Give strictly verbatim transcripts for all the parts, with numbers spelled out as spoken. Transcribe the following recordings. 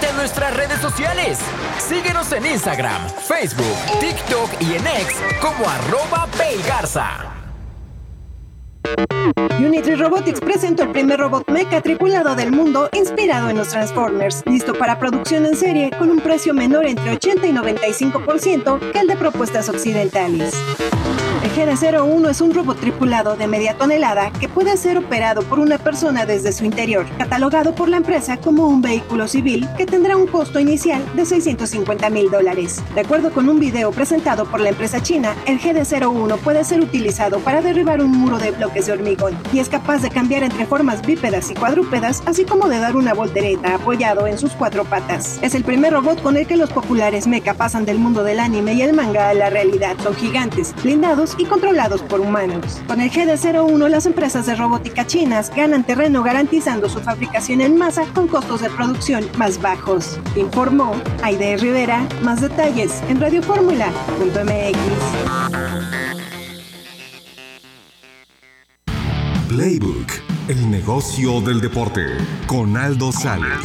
Únete a nuestras redes sociales. Síguenos en Instagram, Facebook, TikTok y en X como arroba Paygarza. Unitree Robotics presentó el primer robot mecha tripulado del mundo inspirado en los Transformers, listo para producción en serie con un precio menor entre ochenta y noventa y cinco por ciento que el de propuestas occidentales. El G D cero uno es un robot tripulado de media tonelada que puede ser operado por una persona desde su interior, catalogado por la empresa como un vehículo civil que tendrá un costo inicial de seiscientos cincuenta mil dólares. De acuerdo con un video presentado por la empresa china, el G D cero uno puede ser utilizado para derribar un muro de bloques de hormigón y es capaz de cambiar entre formas bípedas y cuadrúpedas, así como de dar una voltereta apoyado en sus cuatro patas. Es el primer robot con el que los populares mecha pasan del mundo del anime y el manga a la realidad. Son gigantes, blindados y controlados por humanos. Con el G D cero uno, las empresas de robótica chinas ganan terreno garantizando su fabricación en masa con costos de producción más bajos. Informó Aide Rivera. Más detalles en radioformula punto m x. Playbook, el negocio del deporte, con Aldo Sales.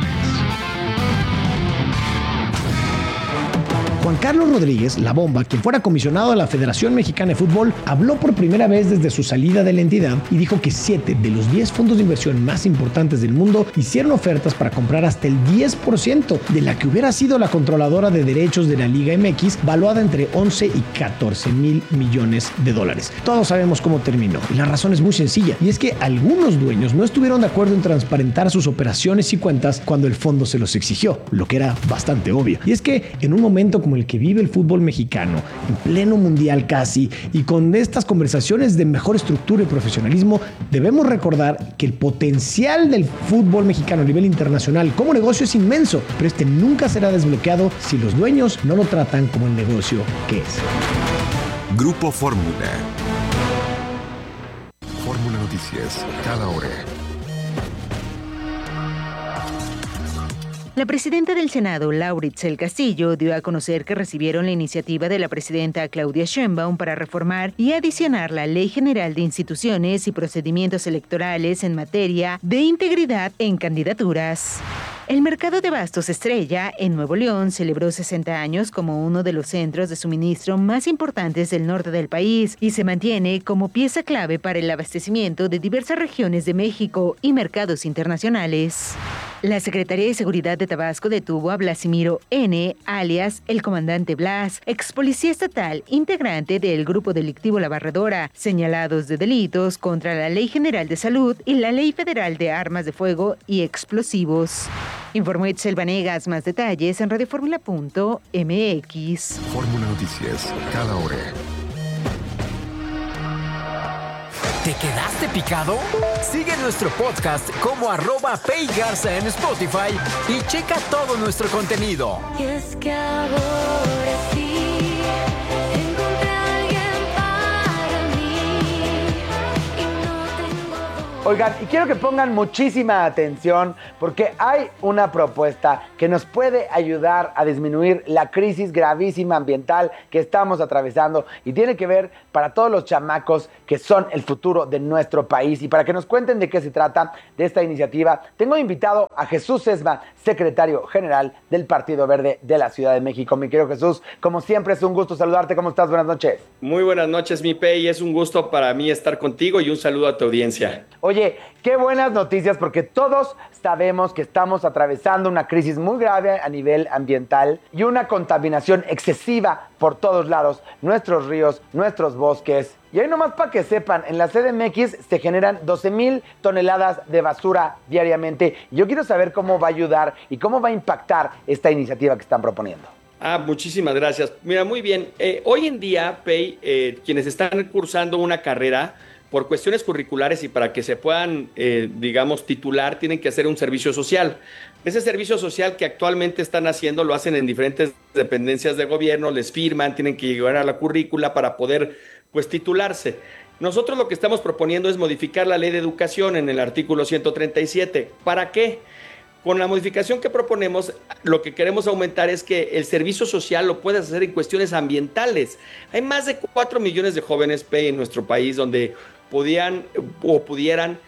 Juan Carlos Rodríguez, La Bomba, quien fuera comisionado de la Federación Mexicana de Fútbol, habló por primera vez desde su salida de la entidad y dijo que siete de los diez fondos de inversión más importantes del mundo hicieron ofertas para comprar hasta el diez por ciento de la que hubiera sido la controladora de derechos de la Liga M X, valuada entre once y catorce mil millones de dólares. Todos sabemos cómo terminó y la razón es muy sencilla, y es que algunos dueños no estuvieron de acuerdo en transparentar sus operaciones y cuentas cuando el fondo se los exigió, lo que era bastante obvio. Y es que en un momento como el que vive el fútbol mexicano, en pleno mundial casi, y con estas conversaciones de mejor estructura y profesionalismo, debemos recordar que el potencial del fútbol mexicano a nivel internacional como negocio es inmenso, pero este nunca será desbloqueado si los dueños no lo tratan como el negocio que es. Grupo Fórmula. Fórmula Noticias, cada hora. La presidenta del Senado, Laura Itzel Castillo, dio a conocer que recibieron la iniciativa de la presidenta Claudia Sheinbaum para reformar y adicionar la Ley General de Instituciones y Procedimientos Electorales en materia de integridad en candidaturas. El mercado de abastos Estrella, en Nuevo León, celebró sesenta años como uno de los centros de suministro más importantes del norte del país y se mantiene como pieza clave para el abastecimiento de diversas regiones de México y mercados internacionales. La Secretaría de Seguridad de Tabasco detuvo a Blasimiro N., alias el comandante Blas, ex policía estatal, integrante del grupo delictivo La Barredora, señalados de delitos contra la Ley General de Salud y la Ley Federal de Armas de Fuego y Explosivos. Informó Itzel Vanegas. Más detalles en radioformula punto m x. Fórmula Noticias, cada hora. ¿Te quedaste picado? Sigue nuestro podcast como arroba Paygarza en Spotify y checa todo nuestro contenido. Y es que ahora sí encontré a alguien para mí y no tengo... Oigan, y quiero que pongan muchísima atención porque hay una propuesta que nos puede ayudar a disminuir la crisis gravísima ambiental que estamos atravesando y tiene que ver para todos los chamacos que son el futuro de nuestro país. Y para que nos cuenten de qué se trata de esta iniciativa, tengo invitado a Jesús Sesma, secretario general del Partido Verde de la Ciudad de México. Mi querido Jesús, como siempre es un gusto saludarte. ¿Cómo estás? Buenas noches. Muy buenas noches, mi Pei. Es un gusto para mí estar contigo y un saludo a tu audiencia. Oye, qué buenas noticias porque todos sabemos que estamos atravesando una crisis muy grave a nivel ambiental y una contaminación excesiva por todos lados, nuestros ríos, nuestros bosques. Y ahí nomás para que sepan, en la C D M X se generan doce mil toneladas de basura diariamente. Yo quiero saber cómo va a ayudar y cómo va a impactar esta iniciativa que están proponiendo. Ah, muchísimas gracias. Mira, muy bien. Eh, hoy en día, Pei, eh, quienes están cursando una carrera, por cuestiones curriculares y para que se puedan, eh, digamos, titular, tienen que hacer un servicio social. Ese servicio social que actualmente están haciendo lo hacen en diferentes dependencias de gobierno, les firman, tienen que llegar a la currícula para poder, pues, titularse. Nosotros lo que estamos proponiendo es modificar la ley de educación en el artículo ciento treinta y siete. ¿Para qué? Con la modificación que proponemos, lo que queremos aumentar es que el servicio social lo puedas hacer en cuestiones ambientales. Hay más de cuatro millones de jóvenes P en nuestro país donde podían o pudieran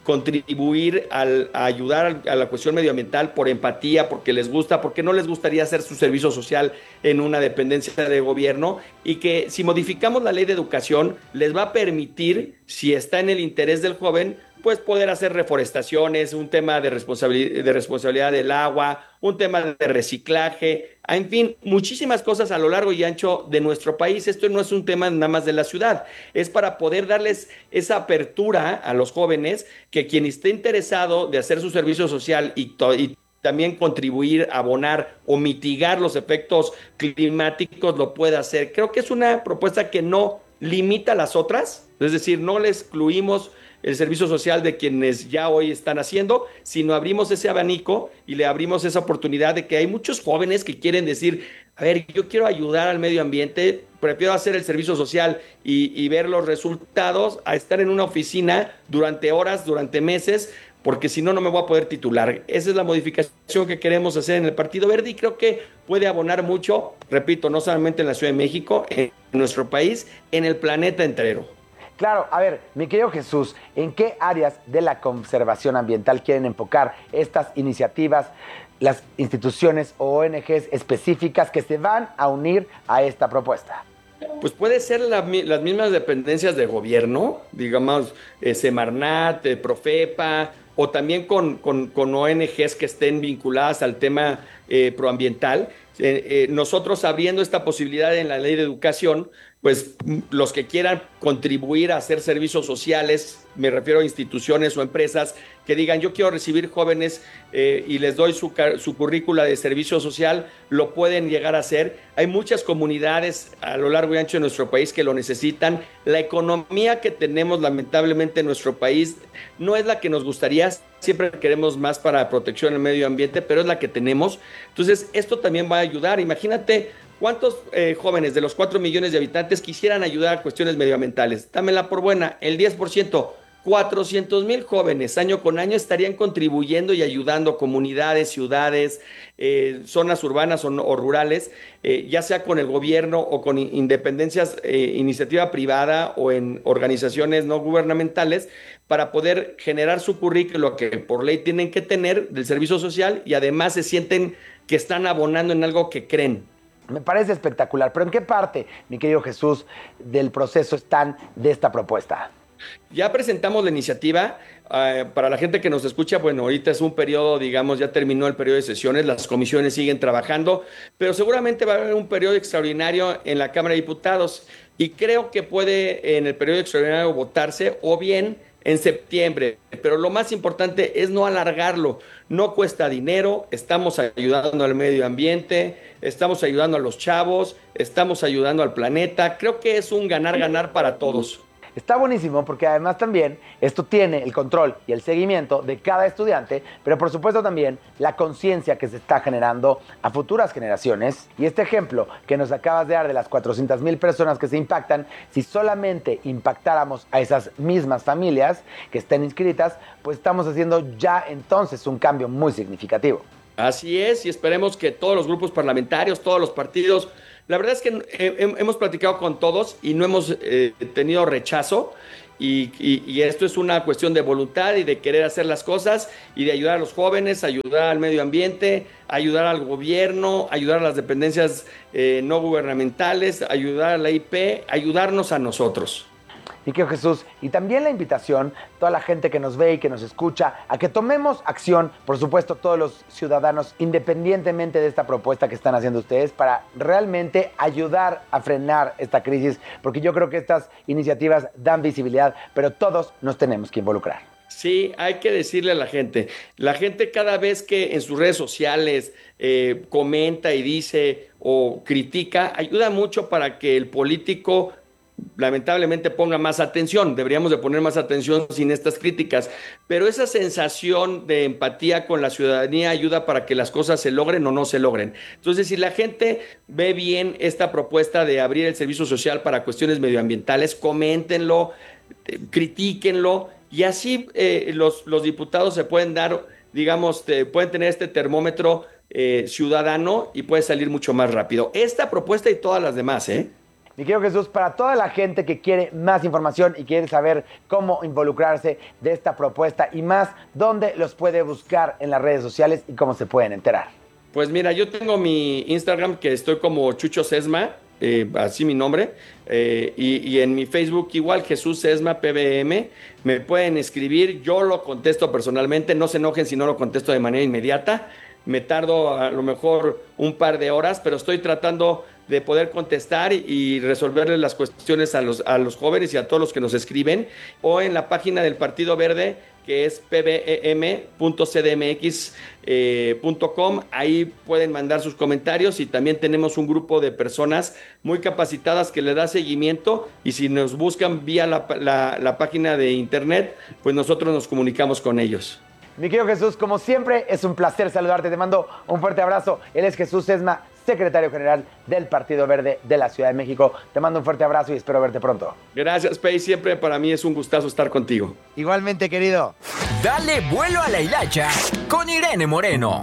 contribuir al, a ayudar a la cuestión medioambiental por empatía, porque les gusta, porque no les gustaría hacer su servicio social en una dependencia de gobierno, y que si modificamos la ley de educación les va a permitir, si está en el interés del joven, pues poder hacer reforestaciones, un tema de responsabilidad, de responsabilidad del agua, un tema de reciclaje, en fin, muchísimas cosas a lo largo y ancho de nuestro país. Esto no es un tema nada más de la ciudad, es para poder darles esa apertura a los jóvenes, que quien esté interesado de hacer su servicio social y, to- y también contribuir, abonar o mitigar los efectos climáticos lo pueda hacer. Creo que es una propuesta que no limita a las otras, es decir, no le excluimos el servicio social de quienes ya hoy están haciendo, sino abrimos ese abanico y le abrimos esa oportunidad de que hay muchos jóvenes que quieren decir, a ver, yo quiero ayudar al medio ambiente, prefiero hacer el servicio social y, y ver los resultados a estar en una oficina durante horas, durante meses, porque si no, no me voy a poder titular. Esa es la modificación que queremos hacer en el Partido Verde y creo que puede abonar mucho, repito, no solamente en la Ciudad de México, en nuestro país, en el planeta entero. Claro, a ver, mi querido Jesús, ¿en qué áreas de la conservación ambiental quieren enfocar estas iniciativas, las instituciones o O N Ges específicas que se van a unir a esta propuesta? Pues puede ser la, las mismas dependencias de gobierno, digamos, eh, Semarnat, eh, Profepa, o también con, con, con O N Ges que estén vinculadas al tema eh, proambiental. Eh, eh, nosotros abriendo esta posibilidad en la ley de educación, pues los que quieran contribuir a hacer servicios sociales, me refiero a instituciones o empresas que digan yo quiero recibir jóvenes eh, y les doy su, su currícula de servicio social, lo pueden llegar a hacer. Hay muchas comunidades a lo largo y ancho de nuestro país que lo necesitan. La economía que tenemos lamentablemente en nuestro país no es la que nos gustaría, siempre queremos más para protección del medio ambiente, pero es la que tenemos. Entonces esto también va a ayudar. Imagínate ¿cuántos eh, jóvenes de los cuatro millones de habitantes quisieran ayudar a cuestiones medioambientales? Dámela por buena, el diez por ciento, cuatrocientos mil jóvenes año con año estarían contribuyendo y ayudando comunidades, ciudades, eh, zonas urbanas o, o rurales, eh, ya sea con el gobierno o con independencias, eh, iniciativa privada o en organizaciones no gubernamentales, para poder generar su currículo que por ley tienen que tener del servicio social y además se sienten que están abonando en algo que creen. Me parece espectacular, pero ¿en qué parte, mi querido Jesús, del proceso están de esta propuesta? Ya presentamos la iniciativa. Uh, para la gente que nos escucha, bueno, ahorita es un periodo, digamos, ya terminó el periodo de sesiones, las comisiones siguen trabajando, pero seguramente va a haber un periodo extraordinario en la Cámara de Diputados y creo que puede en el periodo extraordinario votarse o bien en septiembre, pero lo más importante es no alargarlo, no cuesta dinero, estamos ayudando al medio ambiente, estamos ayudando a los chavos, estamos ayudando al planeta, creo que es un ganar-ganar para todos. Está buenísimo porque además también esto tiene el control y el seguimiento de cada estudiante, pero por supuesto también la conciencia que se está generando a futuras generaciones. Y este ejemplo que nos acabas de dar de las cuatrocientas mil personas que se impactan, si solamente impactáramos a esas mismas familias que estén inscritas, pues estamos haciendo ya entonces un cambio muy significativo. Así es, y esperemos que todos los grupos parlamentarios, todos los partidos, la verdad es que eh, hemos platicado con todos y no hemos eh, tenido rechazo y, y, y esto es una cuestión de voluntad y de querer hacer las cosas y de ayudar a los jóvenes, ayudar al medio ambiente, ayudar al gobierno, ayudar a las dependencias eh, no gubernamentales, ayudar a la I P, ayudarnos a nosotros. Y que Jesús, y también la invitación, toda la gente que nos ve y que nos escucha, a que tomemos acción, por supuesto todos los ciudadanos, independientemente de esta propuesta que están haciendo ustedes, para realmente ayudar a frenar esta crisis, porque yo creo que estas iniciativas dan visibilidad, pero todos nos tenemos que involucrar. Sí, hay que decirle a la gente, la gente cada vez que en sus redes sociales eh, comenta y dice o critica, ayuda mucho para que el político lamentablemente ponga más atención. Deberíamos de poner más atención sin estas críticas, pero esa sensación de empatía con la ciudadanía ayuda para que las cosas se logren o no se logren. Entonces, si la gente ve bien esta propuesta de abrir el servicio social para cuestiones medioambientales, coméntenlo, eh, critíquenlo y así eh, los, los diputados se pueden dar, digamos, te, pueden tener este termómetro eh, ciudadano y puede salir mucho más rápido. Esta propuesta y todas las demás, ¿eh? Mi querido Jesús, para toda la gente que quiere más información y quiere saber cómo involucrarse de esta propuesta y más, ¿dónde los puede buscar en las redes sociales y cómo se pueden enterar? Pues mira, yo tengo mi Instagram que estoy como Chucho Sesma, eh, así mi nombre, eh, y, y en mi Facebook igual, Jesús Sesma P B M. Me pueden escribir, yo lo contesto personalmente, no se enojen si no lo contesto de manera inmediata. Me tardo a lo mejor un par de horas, pero estoy tratando de poder contestar y resolverles las cuestiones a los, a los jóvenes y a todos los que nos escriben, o en la página del Partido Verde, que es p b e m punto c d m x punto com. Ahí pueden mandar sus comentarios y también tenemos un grupo de personas muy capacitadas que le da seguimiento, y si nos buscan vía la, la, la página de internet, pues nosotros nos comunicamos con ellos. Mi querido Jesús, como siempre, es un placer saludarte. Te mando un fuerte abrazo. Él es Jesús Sesma, secretario general del Partido Verde de la Ciudad de México. Te mando un fuerte abrazo y espero verte pronto. Gracias, Pei. Siempre para mí es un gustazo estar contigo. Igualmente, querido. Dale vuelo a la hilacha con Irene Moreno.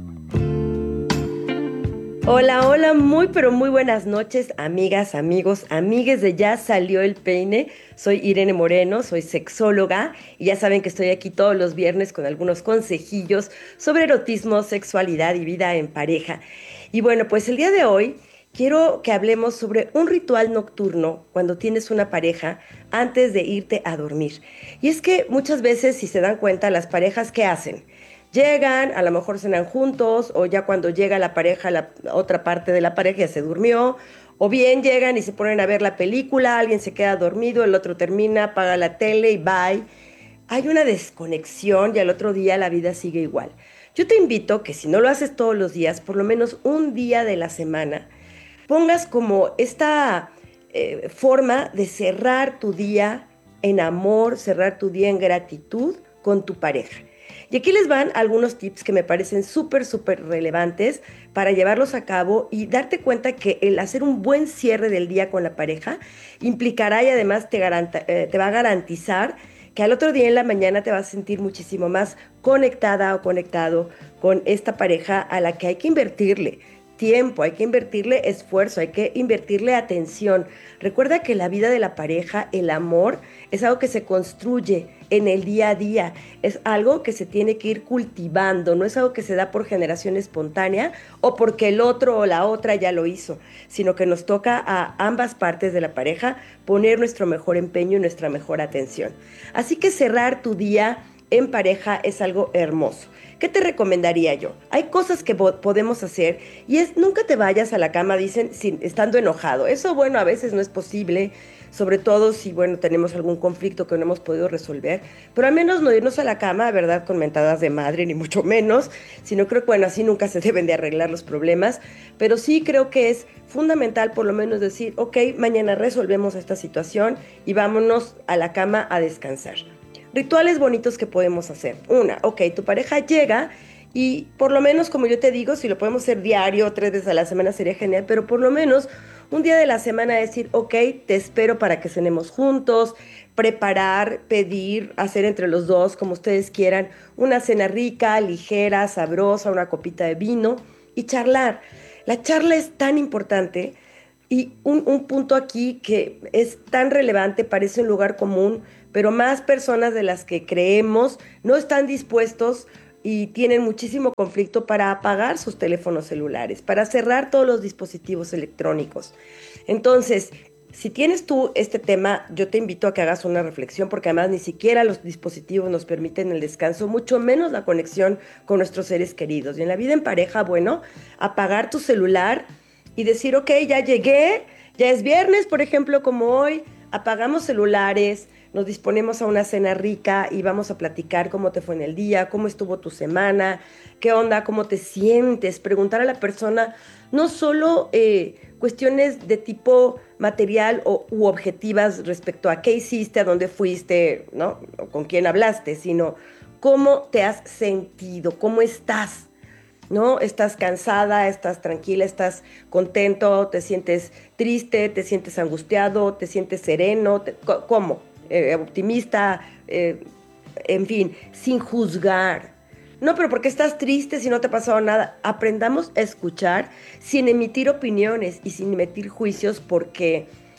Hola, hola, muy pero muy buenas noches, amigas, amigos, amigues de Ya Salió el Peine. Soy Irene Moreno, soy sexóloga y ya saben que estoy aquí todos los viernes con algunos consejillos sobre erotismo, sexualidad y vida en pareja. Y bueno, pues el día de hoy quiero que hablemos sobre un ritual nocturno cuando tienes una pareja antes de irte a dormir. Y es que muchas veces, si se dan cuenta, las parejas, ¿qué hacen? Llegan, a lo mejor cenan juntos, o ya cuando llega la pareja, la otra parte de la pareja ya se durmió, o bien llegan y se ponen a ver la película, alguien se queda dormido, el otro termina, apaga la tele y bye. Hay una desconexión y al otro día la vida sigue igual. Yo te invito que si no lo haces todos los días, por lo menos un día de la semana, pongas como esta eh, forma de cerrar tu día en amor, cerrar tu día en gratitud con tu pareja. Y aquí les van algunos tips que me parecen súper, súper relevantes para llevarlos a cabo y darte cuenta que el hacer un buen cierre del día con la pareja implicará y además te, garanta, eh, te va a garantizar que al otro día en la mañana te vas a sentir muchísimo más conectada o conectado con esta pareja a la que hay que invertirle tiempo, hay que invertirle esfuerzo, hay que invertirle atención. Recuerda que la vida de la pareja, el amor, es algo que se construye en el día a día, es algo que se tiene que ir cultivando, no es algo que se da por generación espontánea o porque el otro o la otra ya lo hizo, sino que nos toca a ambas partes de la pareja poner nuestro mejor empeño y nuestra mejor atención. Así que cerrar tu día en pareja es algo hermoso. ¿Qué te recomendaría yo? Hay cosas que po- podemos hacer y es nunca te vayas a la cama, dicen, sin, estando enojado. Eso, bueno, a veces no es posible, sobre todo si, bueno, tenemos algún conflicto que no hemos podido resolver, pero al menos no irnos a la cama, ¿verdad?, con mentadas de madre, ni mucho menos, sino creo que, bueno, así nunca se deben de arreglar los problemas, pero sí creo que es fundamental por lo menos decir, ok, mañana resolvemos esta situación y vámonos a la cama a descansar. Rituales bonitos que podemos hacer. Una, ok, tu pareja llega y por lo menos, como yo te digo, si lo podemos hacer diario, tres veces a la semana sería genial, pero por lo menos un día de la semana decir, ok, te espero para que cenemos juntos, preparar, pedir, hacer entre los dos, como ustedes quieran, una cena rica, ligera, sabrosa, una copita de vino y charlar. La charla es tan importante y un, un punto aquí que es tan relevante, parece un lugar común, pero más personas de las que creemos no están dispuestos y tienen muchísimo conflicto para apagar sus teléfonos celulares, para cerrar todos los dispositivos electrónicos. Entonces, si tienes tú este tema, yo te invito a que hagas una reflexión, porque además ni siquiera los dispositivos nos permiten el descanso, mucho menos la conexión con nuestros seres queridos. Y en la vida en pareja, bueno, apagar tu celular y decir, ok, ya llegué, ya es viernes, por ejemplo, como hoy, apagamos celulares, nos disponemos a una cena rica y vamos a platicar cómo te fue en el día, cómo estuvo tu semana, qué onda, cómo te sientes, preguntar a la persona no solo eh, cuestiones de tipo material o, u objetivas respecto a qué hiciste, a dónde fuiste, ¿no?, o con quién hablaste, sino cómo te has sentido, cómo estás, ¿no? ¿Estás cansada? ¿Estás tranquila? ¿Estás contento? ¿Te sientes triste? ¿Te sientes angustiado? ¿Te sientes sereno? Te, ¿Cómo? Eh, optimista, eh, en fin, sin juzgar. No, pero ¿por qué estás triste si no te ha pasado nada? Aprendamos a escuchar sin emitir opiniones y sin emitir juicios, porque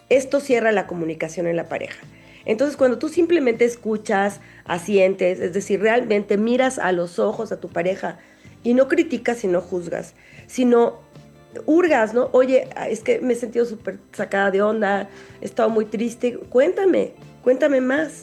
esto cierra la comunicación en la pareja. Entonces, cuando tú simplemente escuchas, asientes, es decir, realmente miras a los ojos a tu pareja y no criticas y no juzgas, sino hurgas, ¿no? Oye, es que me he sentido súper sacada de onda, he estado muy triste, cuéntame, cuéntame más.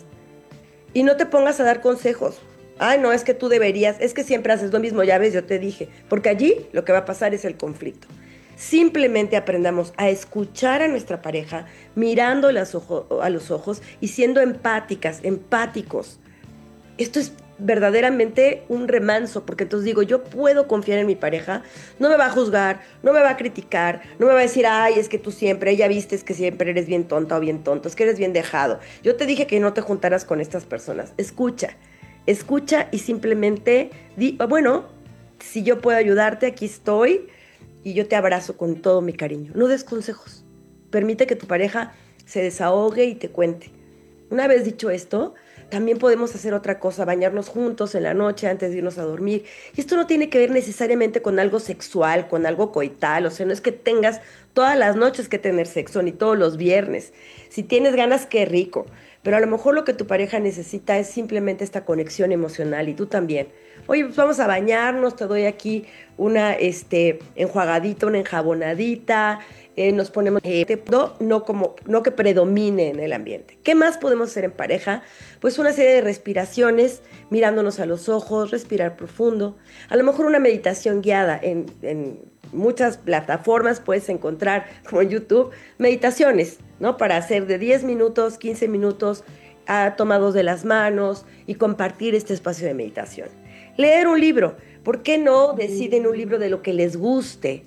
Y no te pongas a dar consejos. Ay, no, es que tú deberías, es que siempre haces lo mismo, ya ves, yo te dije. Porque allí lo que va a pasar es el conflicto. Simplemente aprendamos a escuchar a nuestra pareja, mirando las ojo, a los ojos y siendo empáticas, empáticos. Esto es verdaderamente un remanso, porque entonces digo, yo puedo confiar en mi pareja, no me va a juzgar, no me va a criticar, no me va a decir, ay, es que tú siempre, ella viste es que siempre eres bien tonta o bien tonto, es que eres bien dejado. Yo te dije que no te juntaras con estas personas. Escucha, escucha y simplemente di, bueno, si yo puedo ayudarte, aquí estoy y yo te abrazo con todo mi cariño. No des consejos, permite que tu pareja se desahogue y te cuente. Una vez dicho esto, también podemos hacer otra cosa, bañarnos juntos en la noche antes de irnos a dormir. Y esto no tiene que ver necesariamente con algo sexual, con algo coital. O sea, no es que tengas todas las noches que tener sexo, ni todos los viernes. Si tienes ganas, qué rico. Pero a lo mejor lo que tu pareja necesita es simplemente esta conexión emocional y tú también. Oye, pues vamos a bañarnos, te doy aquí una este, enjuagadita, una enjabonadita. Eh, nos ponemos eh, no, no, como, no que predomine en el ambiente. ¿Qué más podemos hacer en pareja? Pues una serie de respiraciones, mirándonos a los ojos, respirar profundo. A lo mejor una meditación guiada. En, en muchas plataformas puedes encontrar, como en YouTube, meditaciones, ¿no? Para hacer de diez minutos, quince minutos, a, tomados de las manos y compartir este espacio de meditación. Leer un libro. ¿Por qué no deciden un libro de lo que les guste?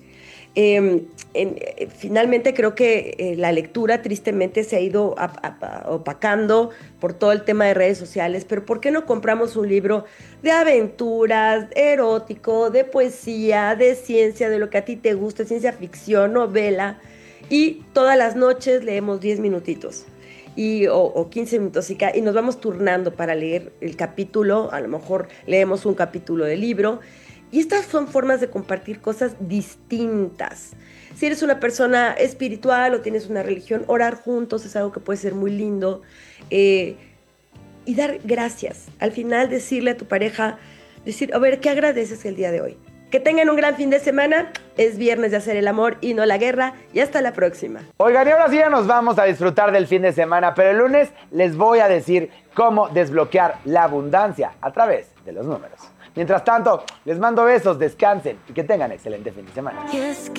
Eh, en, eh, finalmente creo que eh, la lectura tristemente se ha ido ap- ap- opacando por todo el tema de redes sociales, pero ¿por qué no compramos un libro de aventuras, erótico, de poesía, de ciencia, de lo que a ti te guste, ciencia ficción, novela, y todas las noches leemos diez minutitos y, o, o quince minutos y, ca- y nos vamos turnando para leer el capítulo? A lo mejor leemos un capítulo del libro. Y estas son formas de compartir cosas distintas. Si eres una persona espiritual o tienes una religión, orar juntos es algo que puede ser muy lindo. Eh, y dar gracias. Al final decirle a tu pareja, decir, a ver, ¿qué agradeces el día de hoy? Que tengan un gran fin de semana. Es viernes de hacer el amor y no la guerra. Y hasta la próxima. Oigan, y ahora sí ya nos vamos a disfrutar del fin de semana, pero el lunes les voy a decir cómo desbloquear la abundancia a través de los números. Mientras tanto, les mando besos, descansen y que tengan excelente fin de semana. Y es que